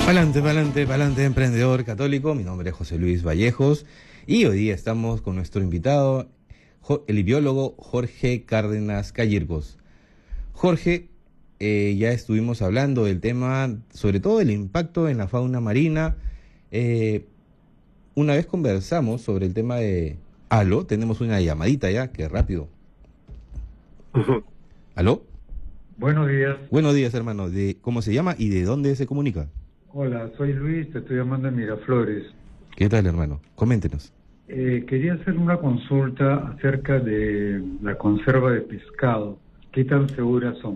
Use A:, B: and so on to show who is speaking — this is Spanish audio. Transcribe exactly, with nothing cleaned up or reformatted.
A: Pa'lante, pa'lante, pa'lante, emprendedor católico. Mi nombre es José Luis Vallejos y hoy día estamos con nuestro invitado, el biólogo Jorge Cárdenas Callircos. Jorge, eh, ya estuvimos hablando del tema, sobre todo el impacto en la fauna marina. Eh, una vez conversamos sobre el tema de... ¿Aló? Tenemos una llamadita ya, qué rápido. ¿Aló?
B: Buenos días.
A: Buenos días, hermano. ¿De cómo se llama y de dónde se comunica?
B: Hola, soy Luis, te estoy llamando de Miraflores.
A: ¿Qué tal, hermano? Coméntenos.
B: Eh, quería hacer una consulta acerca de la conserva de pescado. ¿Qué tan seguras son?